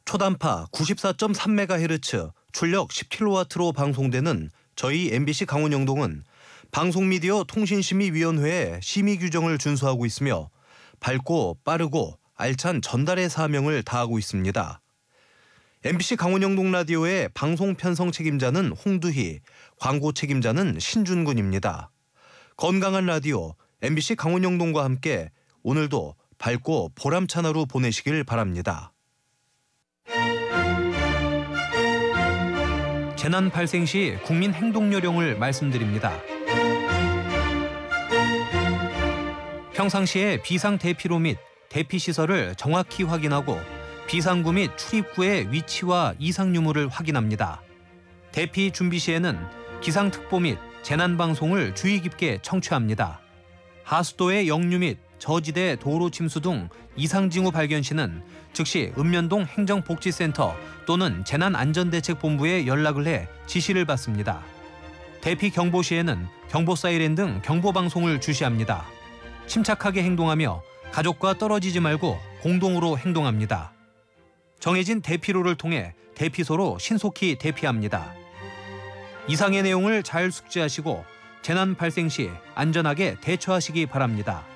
초단파 94.3MHz, 출력 10kW로 방송되는 저희 MBC 강원영동은 방송미디어 통신심의위원회의 심의 규정을 준수하고 있으며 밝고 빠르고 알찬 전달의 사명을 다하고 있습니다. MBC 강원영동 라디오의 방송 편성 책임자는 홍두희, 광고 책임자는 신준군입니다. 건강한 라디오 MBC 강원영동과 함께 오늘도 밝고 보람찬 하루 보내시길 바랍니다. 재난 발생 시 국민 행동 요령을 말씀드립니다. 평상시에 비상 대피로 및 대피 시설을 정확히 확인하고 비상구 및 출입구의 위치와 이상 유무를 확인합니다. 대피 준비 시에는 기상특보 및 재난방송을 주의 깊게 청취합니다. 하수도의 역류 및 저지대 도로 침수 등 이상 징후 발견 시는 즉시 읍면동 행정복지센터 또는 재난안전대책본부에 연락을 해 지시를 받습니다. 대피 경보 시에는 경보 사이렌 등 경보방송을 주시합니다. 침착하게 행동하며 가족과 떨어지지 말고 공동으로 행동합니다. 정해진 대피로를 통해 대피소로 신속히 대피합니다. 이상의 내용을 잘 숙지하시고 재난 발생 시 안전하게 대처하시기 바랍니다.